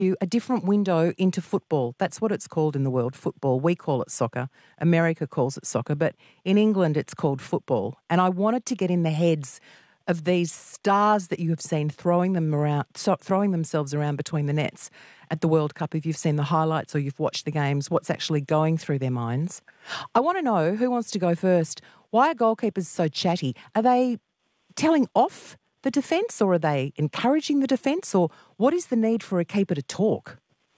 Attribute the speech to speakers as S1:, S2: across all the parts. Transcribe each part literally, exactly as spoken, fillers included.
S1: you a different window into football. That's what it's called in the world, football. We call it soccer. America calls it soccer, but in England it's called football. And I wanted to get in the heads of these stars that you have seen throwing them around, so, throwing themselves around between the nets at the World Cup. If you've seen the highlights or you've watched the games, what's actually going through their minds. I want to know, who wants to go first? Why are goalkeepers so chatty? Are they telling off the defence, or are they encouraging the defence, or what is the need for a keeper to talk?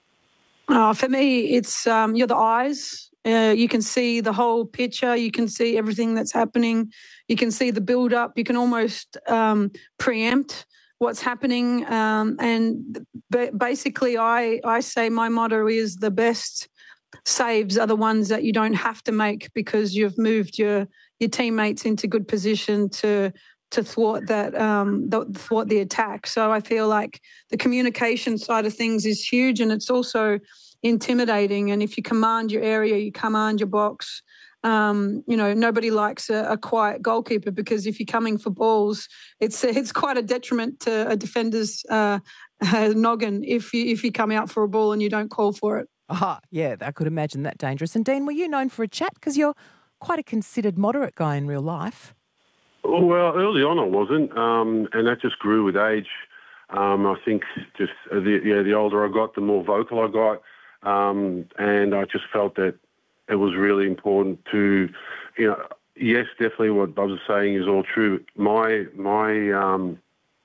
S2: Uh, for me, it's um, you're the eyes. Uh, you can see the whole picture. You can see everything that's happening. You can see the build-up. You can almost um, preempt what's happening. Um, and b- basically, I, I say my motto is the best saves are the ones that you don't have to make because you've moved your your teammates into good position to to thwart that, um, the, thwart the attack. So I feel like the communication side of things is huge, and it's also intimidating. And if you command your area, you command your box. Um, you know, nobody likes a, a quiet goalkeeper, because if you're coming for balls, it's it's quite a detriment to a defender's uh, noggin if you if you come out for a ball and you don't call for it.
S1: Ah, yeah, I could imagine that dangerous. And Dean, were you known for a chat? Because you're quite a considered moderate guy in real life.
S3: Well, early on I wasn't, um, and that just grew with age. Um, I think just uh, the, yeah, the older I got, the more vocal I got, um, and I just felt that it was really important to, you know, yes, definitely what Bob was saying is all true. My my um,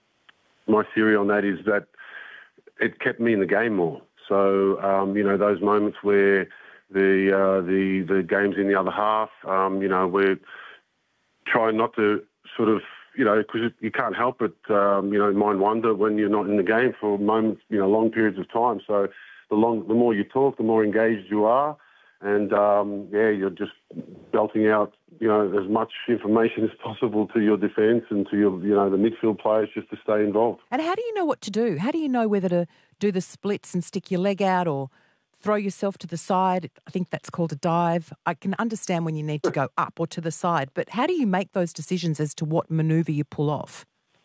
S3: my theory on that is that it kept me in the game more. So um, you know, those moments where the uh, the the game's in the other half, um, you know, we're trying not to sort of, you know, because you can't help it, um, you know, mind wander when you're not in the game for moments, you know, long periods of time. So the long, the more you talk, the more engaged you are, and um, yeah, you're just belting out, you know, as much information as possible to your defence and to your, you know, the midfield players just to stay involved.
S1: And how do you know what to do? How do you know whether to do the splits and stick your leg out, or throw yourself to the side? I think that's called a dive. I can understand when you need to go up or to the side, but how do you make those decisions as to what manoeuvre you pull off?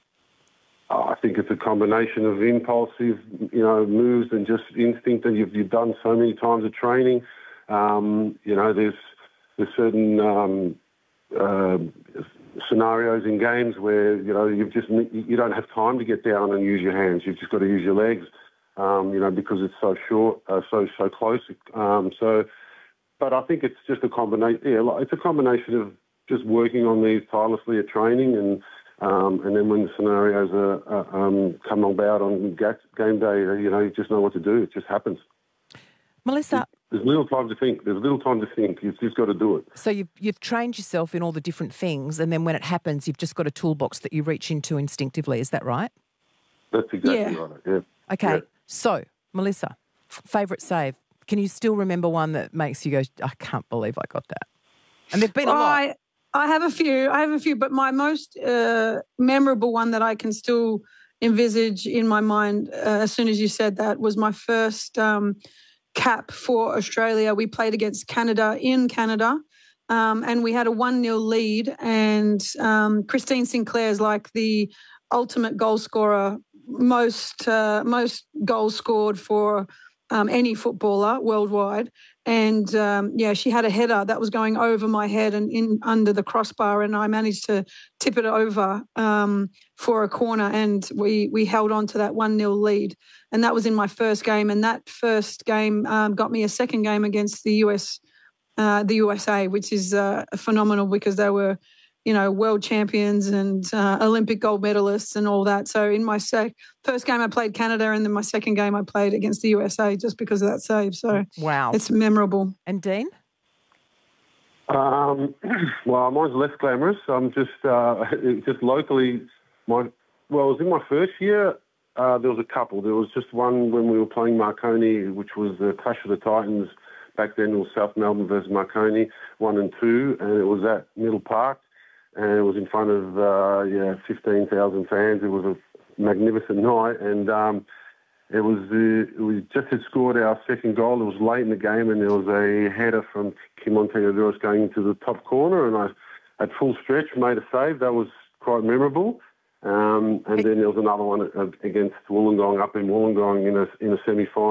S3: Oh, I think it's a combination of impulsive, you know, moves and just instinct that you've, you've done so many times of training. Um, you know, there's there's certain um, uh, scenarios in games where, you know, you've just you don't have time to get down and use your hands. You've just got to use your legs. Um, you know, because it's so short, uh, so so close. Um, so, but I think it's just a combination. Yeah, it's a combination of just working on these tirelessly at training, and um, and then when the scenarios are, are, um, come about on game day, you know, you just know what to do. It just happens.
S1: Melissa,
S3: there's little time to think. There's little time to think. You've just got to do it.
S1: So you've you've trained yourself in all the different things, and then when it happens, you've just got a toolbox that you reach into instinctively. Is that right?
S3: That's exactly
S2: Yeah.
S3: right. Yeah.
S1: Okay.
S3: Yeah.
S1: So, Melissa, favourite save. Can you still remember one that makes you go, I can't believe I got that? And there've been a lot.
S2: I, I have a few. I have a few, but my most uh, memorable one that I can still envisage in my mind uh, as soon as you said that was my first um, cap for Australia. We played against Canada in Canada, um, and we had a one nil lead, and um, Christine Sinclair's like the ultimate goal scorer, most uh, most goals scored for um, any footballer worldwide. And um, yeah, she had a header that was going over my head and in under the crossbar, and I managed to tip it over um, for a corner, and we we held on to that one nil lead. And that was in my first game, and that first game um, got me a second game against the U S, uh, the U S A, which is uh, phenomenal because they were, you know, world champions and uh, Olympic gold medalists and all that. So in my sec- first game I played Canada, and then my second game I played against the U S A just because of that save. So
S1: wow,
S2: it's memorable.
S1: And Dean?
S3: Um, well, mine's less glamorous. I'm just uh, just locally. My well, it was in my first year. Uh, there was a couple. There was just one when we were playing Marconi, which was the Clash of the Titans. Back then it was South Melbourne versus Marconi, one and two, and it was at Middle Park. And it was in front of, uh, yeah, fifteen thousand fans. It was a magnificent night. And um, it was uh, we just had scored our second goal. It was late in the game, and there was a header from Kim Monteadoros going into the top corner. And I, at full stretch, made a save. That was quite memorable. Um, and then there was another one against Wollongong up in Wollongong in a in a semi-final.